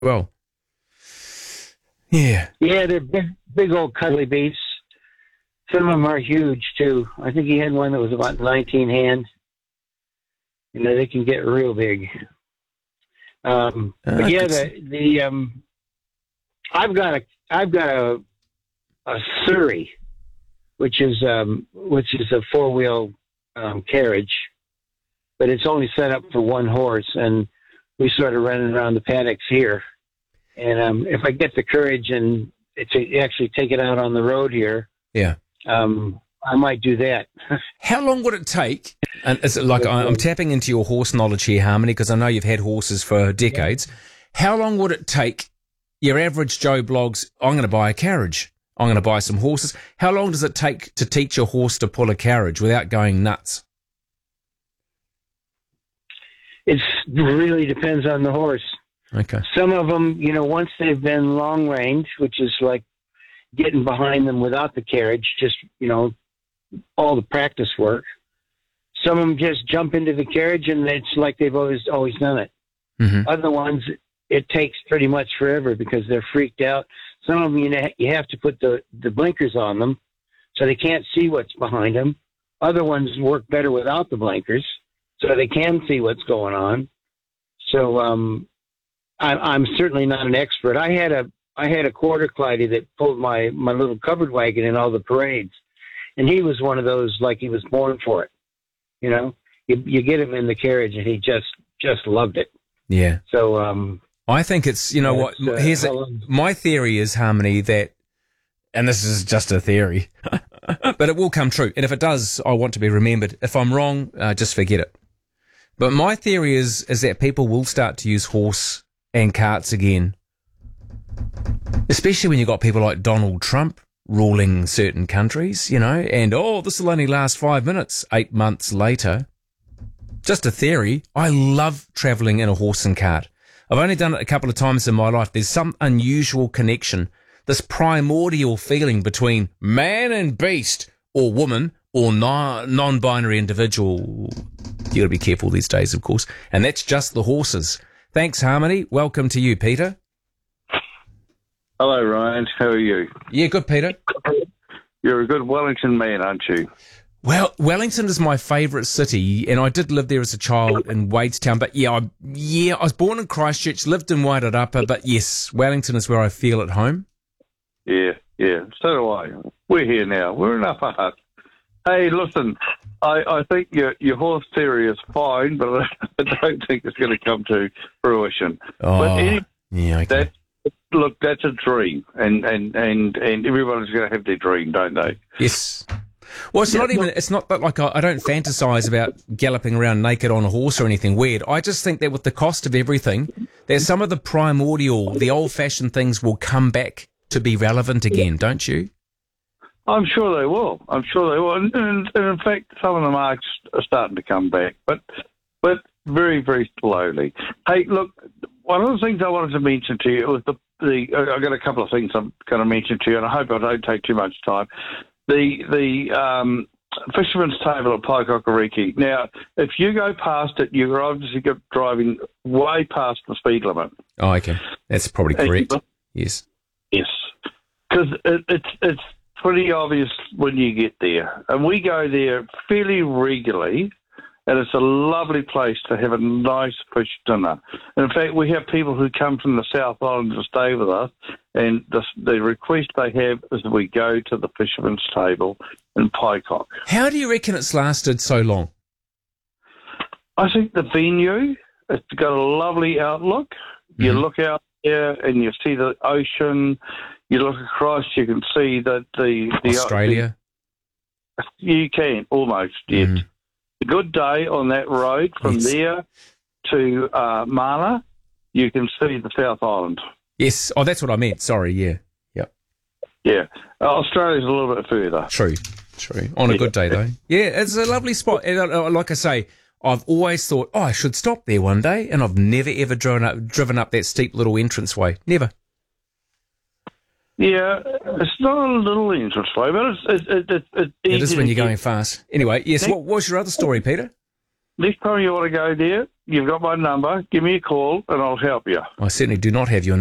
Well, yeah. Yeah, they're big old cuddly beasts. Some of them are huge, too. I think he had one that was about 19 hands. You know, they can get real big. But yeah, I've got a Surrey, which is a 4-wheel carriage, but it's only set up for one horse, and we sort of running around the paddocks here. And if I get the courage and to actually take it out on the road here, yeah, I might do that. How long would it take? And is it like I'm tapping into your horse knowledge here, Harmony, because I know you've had horses for decades. Yeah. How long would it take your average Joe Bloggs? I'm going to buy a carriage. I'm going to buy some horses. How long does it take to teach a horse to pull a carriage without going nuts? It really depends on the horse. Okay. Some of them, you know, once they've been long range, which is like getting behind them without the carriage, just, you know, all the practice work. Some of them just jump into the carriage and it's like they've always done it. Mm-hmm. Other ones, it takes pretty much forever because they're freaked out. Some of them, you have to put the blinkers on them so they can't see what's behind them. Other ones work better without the blinkers so they can see what's going on. So I'm certainly not an expert. I had a quarter Clyde that pulled my little covered wagon in all the parades, and he was one of those like he was born for it. You know, you get him in the carriage and he just loved it. Yeah. So I think it's, you know what, my theory is, Harmony, that, and this is just a theory, but it will come true. And if it does, I want to be remembered. If I'm wrong, just forget it. But my theory is that people will start to use horse and carts again, especially when you've got people like Donald Trump ruling certain countries, you know, and, this will only last 5 minutes, 8 months later. Just a theory. I love travelling in a horse and cart. I've only done it a couple of times in my life. There's some unusual connection, this primordial feeling between man and beast, or woman, or non-binary individual. You got to be careful these days, of course. And that's just the horses. Thanks, Harmony. Welcome to you, Peter. Hello, Ryan. How are you? Yeah, good, Peter. You're a good Wellington man, aren't you? Well, Wellington is my favourite city, and I did live there as a child in Wadestown. But I was born in Christchurch, lived in Wairarapa, but yes, Wellington is where I feel at home. Yeah, so do I. We're here now. We're in Upper Hutt. Hey, listen, I think your horse theory is fine, but I don't think it's going to come to fruition. Oh, but anyway, yeah, okay. That's a dream, and everybody's going to have their dream, don't they? Yes. Well, it's not that like I don't fantasize about galloping around naked on a horse or anything weird. I just think that with the cost of everything, that some of the primordial, the old-fashioned things will come back to be relevant again, don't you? I'm sure they will. And in fact, some of them are starting to come back, but very, very slowly. Hey, look, one of the things I wanted to mention to you was I've got a couple of things I'm going to mention to you, and I hope I don't take too much time. The Fisherman's Table at Paikokariki. Now, if you go past it, you're obviously driving way past the speed limit. Oh, okay. That's probably correct. Yes. Yes. Because it's pretty obvious when you get there. And we go there fairly regularly, and it's a lovely place to have a nice fish dinner. And in fact, we have people who come from the South Island to stay with us, and the request they have is that we go to the Fisherman's Table in Paikok. How do you reckon it's lasted so long? I think the venue, it's got a lovely outlook. Mm-hmm. You look out there and you see the ocean. You look across, you can see that the Australia. You can, almost, yes. Mm-hmm. A good day on that road from there to Mana, you can see the South Island. Yes. Oh, that's what I meant. Sorry, yeah. Yep. Yeah. Australia's a little bit further. True. On a good day, though. Yeah, it's a lovely spot. And, like I say, I've always thought, I should stop there one day, and I've never, ever driven up that steep little entranceway. Never. Yeah, it's not a little entranceway, but it's easy. It is when you're going fast. Anyway, yes, what's your other story, Peter? Next time you want to go there, you've got my number. Give me a call and I'll help you. I certainly do not have your